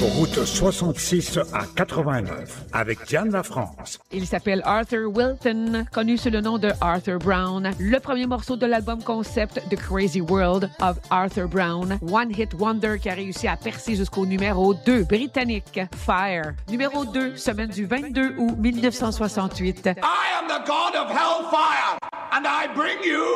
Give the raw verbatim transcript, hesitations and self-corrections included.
Route soixante-six à quatre-vingt-neuf, avec Diane Lafrance. Il s'appelle Arthur Wilton, connu sous le nom de Arthur Brown. Le premier morceau de l'album concept The Crazy World of Arthur Brown. One Hit Wonder qui a réussi à percer jusqu'au numéro deux britannique, Fire. Numéro deux, semaine du vingt-deux août mille neuf cent soixante-huit. I am the god of hellfire, and I bring you